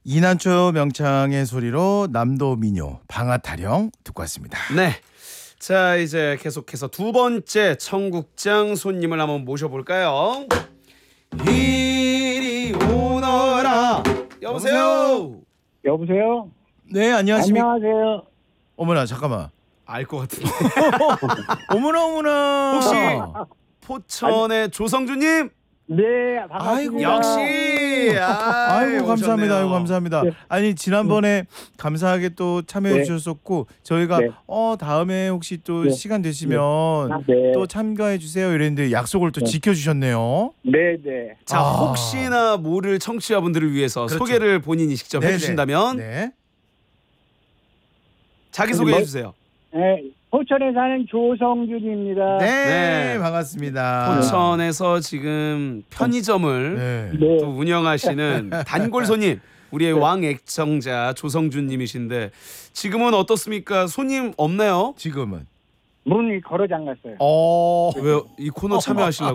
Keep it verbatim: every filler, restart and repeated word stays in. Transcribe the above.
이난초 명창의 소리로 남도 민요 방아타령 듣고 왔습니다. 네. 자, 이제 계속해서 두 번째 청국장 손님을 한번 모셔볼까요? 이리 오너라. 여보세요. 여보세요? 네, 안녕하십니까. 안녕하세요. 어머나, 잠깐만. 알 것 같은데. 어머나, 어머나. 혹시 포천의 조성주님? 네, 반갑습니다. 아이고, 역시. 아이고, 감사합니다. 아이고, 감사합니다. 네. 아니, 지난번에 감사하게 또 참여해 네. 주셨었고 저희가 네. 어 다음에 혹시 또 네. 시간 되시면 네. 또 참가해 주세요 이랬는데 약속을 또 네. 지켜 주셨네요. 네, 네. 자, 아. 혹시나 모를 청취자분들을 위해서 그렇죠. 소개를 본인이 직접 네네. 해주신다면 네. 자기 뭐- 소개해 주세요. 네, 포천에 사는 조성준입니다. 네, 네. 반갑습니다. 포천에서 지금 편의점을 네. 네. 또 운영하시는 단골 손님, 우리의 왕 애청자 조성준님이신데 지금은 어떻습니까? 손님 없나요? 지금은 문이 걸어 잠갔어요. 어 왜요? 이 코너 참여하시려고?